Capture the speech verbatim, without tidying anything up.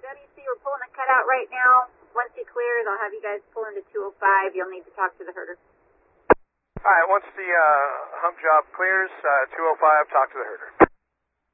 W C, we're pulling a cutout right now. Once he clears, I'll have you guys pull into two oh five. You'll need to talk to the herder. All right, once the uh, hump job clears, uh, two oh five, talk to the herder.